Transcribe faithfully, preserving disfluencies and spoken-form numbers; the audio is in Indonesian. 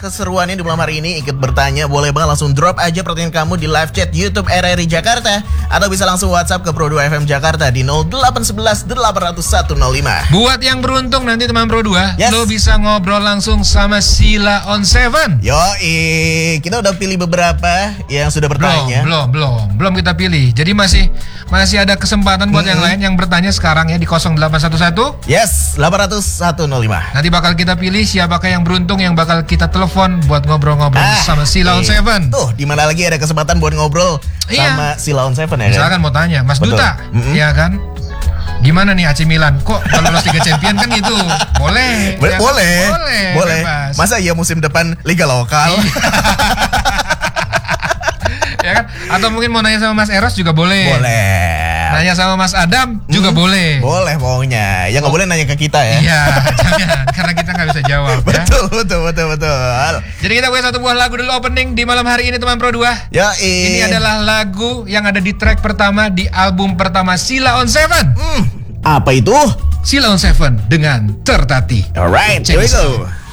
keseruannya di malam hari ini? Ikut bertanya, boleh banget langsung drop aja pertanyaan kamu di live chat YouTube R R I Jakarta, atau bisa langsung WhatsApp ke Pro dua F M Jakarta di nol delapan satu satu delapan nol satu nol lima. Buat yang beruntung nanti teman Pro dua, Yes. lo bisa ngobrol langsung sama Sheila on Seven. Yoi, kita udah pilih beberapa yang sudah bertanya. Belum, belum, belum, belum kita pilih. Jadi masih masih ada kesempatan buat Mm-mm. yang lain yang bertanya sekarang ya di nol delapan satu satu. Yes, delapan nol satu nol lima. Nanti bakal kita pilih siapakah yang beruntung yang bakal kita telepon buat ngobrol-ngobrol Ah, sama Sheila on eh, Seven. Tuh, di mana lagi ada kesempatan buat ngobrol Iya. sama Sheila on Seven ya kan? Misalkan mau tanya, Mas Betul. Duta, Mm-mm. ya kan? Gimana nih A C Milan? Kok kalau lolos Liga Champion kan gitu? Boleh. Bo- ya kan? boleh, Boleh. boleh. bebas. Masa iya musim depan Liga Lokal? Ya kan? Atau mungkin mau nanya sama Mas Eros juga boleh. Boleh. Nanya sama Mas Adam juga Hmm, boleh. Boleh pokoknya. Ya nggak boleh nanya ke kita ya. Iya, jangan, karena kita nggak bisa jawab ya. Betul, betul, betul, betul. Jadi kita punya satu buah lagu dulu opening di malam hari ini teman Pro dua. Ya, Ini adalah lagu yang ada di track pertama di album pertama Sheila on Seven. Hmm, apa itu? Sheila on Seven dengan Tertati. Alright, here we go.